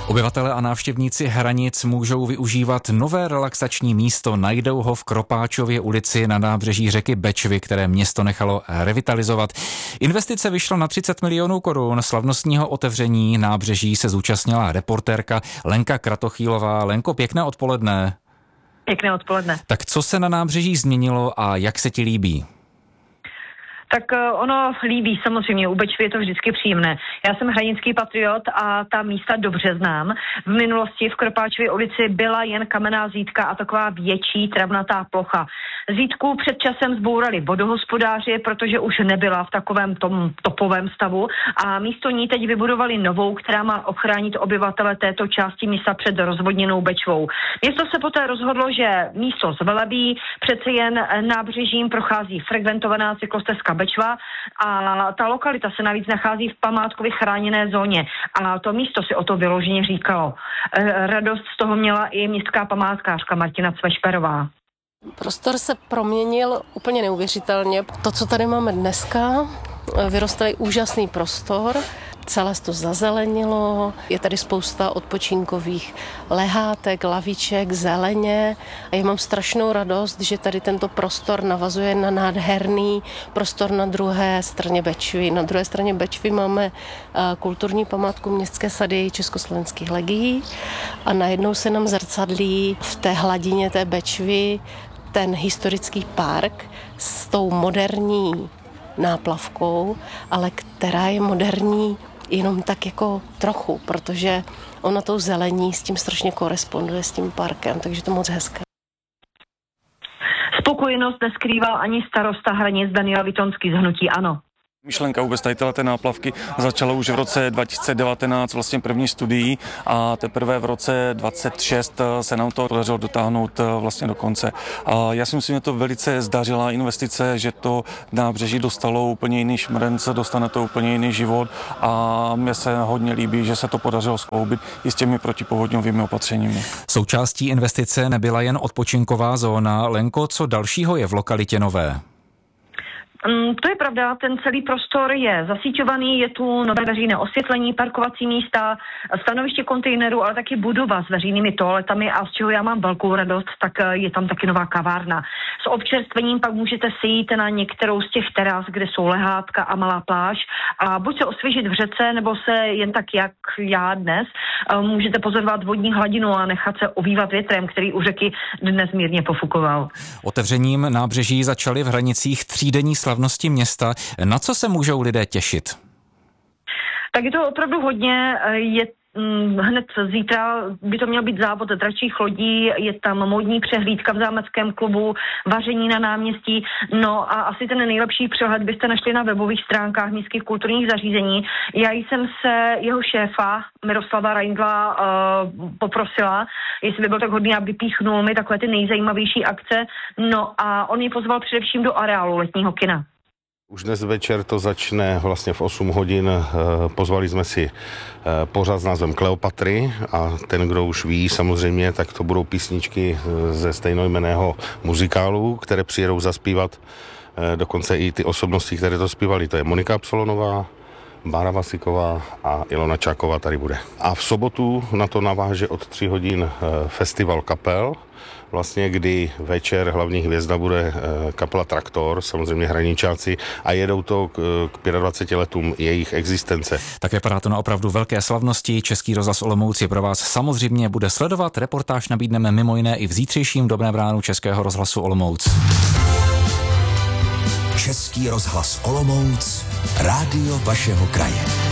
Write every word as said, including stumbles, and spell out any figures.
Obyvatelé a návštěvníci Hranic můžou využívat nové relaxační místo. Najdou ho v Kropáčově ulici na nábřeží řeky Bečvy, které město nechalo revitalizovat. Investice vyšla na třicet milionů korun. Slavnostního otevření nábřeží se zúčastnila reportérka Lenka Kratochvílová. Lenko, pěkné odpoledne. Pěkné odpoledne. Tak co se na nábřeží změnilo a jak se ti líbí? Tak ono líbí samozřejmě, u Bečvy je to vždycky příjemné. Já jsem hranický patriot a ta místa dobře znám. V minulosti v Kropáčově ulici byla jen kamenná zídka a taková větší travnatá plocha. Zídku před časem zbourali vodohospodáři, protože už nebyla v takovém tom topovém stavu a místo ní teď vybudovali novou, která má ochránit obyvatele této části města před rozvodněnou Bečvou. Město se poté rozhodlo, že místo zvelebí, přece jen nábřežím prochází frekventovaná cyklostezka Bečva a ta lokalita se navíc nachází v památkově chráněné zóně a to místo si o to vyloženě říkalo. Radost z toho měla i městská památkářka Martina Cvešperová. Prostor se proměnil úplně neuvěřitelně. To, co tady máme dneska, vyrostl úžasný prostor, celé to zazelenilo, je tady spousta odpočinkových lehátek, laviček, zeleně a já mám strašnou radost, že tady tento prostor navazuje na nádherný prostor na druhé straně Bečvy. Na druhé straně Bečvy máme kulturní památku Městské sady československých legií a najednou se nám zrcadlí v té hladině té Bečvy ten historický park s tou moderní náplavkou, ale která je moderní jenom tak jako trochu, protože ona tou zelení s tím strašně koresponduje s tím parkem, takže to moc hezké. Spokojenost neskrýval ani starosta Hranic Daniel Vitonský z hnutí ANO. Myšlenka vůbec tady té náplavky začala už v roce dva tisíce devatenáct vlastně první studií a teprve v roce dvacet šest se nám to podařilo dotáhnout vlastně do konce. A já si myslím, že to velice zdařila investice, že to nábřeží dostalo úplně jiný šmrnc, dostane to úplně jiný život a mně se hodně líbí, že se to podařilo skloubit i s těmi protipovodňovými opatřeními. Součástí investice nebyla jen odpočinková zóna. Lenko, co dalšího je v lokalitě nové? Um, to je pravda, ten celý prostor je zasíťovaný, je tu nové veřejné osvětlení, parkovací místa, stanoviště kontejnerů, ale taky budova s veřejnými toaletami a z čeho já mám velkou radost, tak je tam taky nová kavárna. S občerstvením pak můžete sejít na některou z těch teras, kde jsou lehátka a malá pláž a buď se osvěžit v řece, nebo se jen tak jak já dnes, můžete pozorovat vodní hladinu a nechat se ovývat větrem, který u řeky dnes mírně pofukoval. Otevřením nábřeží začaly v Hranicích třídenní slavnosti města. Na co se můžou lidé těšit? Tak je to opravdu hodně. Je hned zítra by to měl být závod dračích lodí, je tam módní přehlídka v zámeckém klubu, vaření na náměstí, no a asi ten nejlepší přehled byste našli na webových stránkách městských kulturních zařízení. Já jsem se jeho šéfa Miroslava Reindla uh, poprosila, jestli by byl tak hodný, aby píchnul mi takové ty nejzajímavější akce, no a on mě pozval především do areálu letního kina. Už dnes večer to začne vlastně v osm hodin. Pozvali jsme si pořad s názvem Kleopatry a ten, kdo už ví samozřejmě, tak to budou písničky ze stejnojmenného muzikálu, které přijedou zaspívat. Dokonce i ty osobnosti, které to zpívali, to je Monika Absolonová, Bára Vasiková a Ilona Čáková tady bude. A v sobotu na to naváže od tři hodin festival kapel, vlastně kdy večer hlavní hvězda bude kapela Traktor, samozřejmě Hraničáci a jedou to k, k dvaceti pěti letům jejich existence. Tak vypadá to na opravdu velké slavnosti. Český rozhlas Olomouc je pro vás samozřejmě bude sledovat. Reportáž nabídneme mimo jiné i v zítřejším Dobrém ránu Českého rozhlasu Olomouc. Český rozhlas Olomouc, rádio vašeho kraje.